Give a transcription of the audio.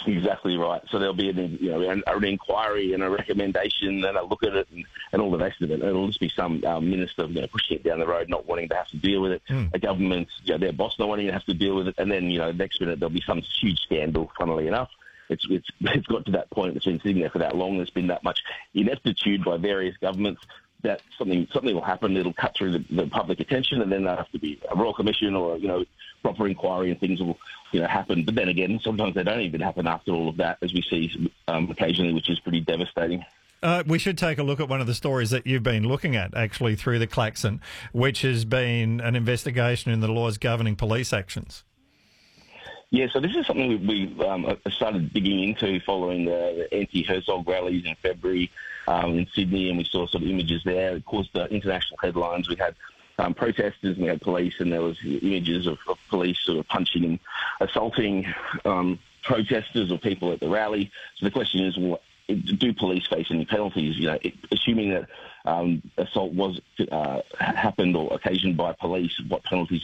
Exactly right. So there'll be an inquiry and a recommendation and a look at it and all the rest of it. It'll just be some minister pushing it down the road, not wanting to have to deal with it. A government, their boss not wanting to have to deal with it. And then, next minute there'll be some huge scandal, funnily enough. It's got to that point. It's been sitting there for that long. There's been that much ineptitude by various governments that something will happen. It'll cut through the public attention, and then there'll have to be a royal commission or proper inquiry, and things will happen. But then again, sometimes they don't even happen after all of that, as we see occasionally, which is pretty devastating. We should take a look at one of the stories that you've been looking at, actually, through the Klaxon, which has been an investigation in the laws governing police actions. Yeah, so this is something we started digging into following the anti-Herzog rallies in February in Sydney, and we saw sort of images there. It caused international headlines. We had protesters, and we had police, and there was images of police sort of punching and assaulting protesters or people at the rally. So the question is, do police face any penalties? Assuming that assault was happened or occasioned by police, what penalties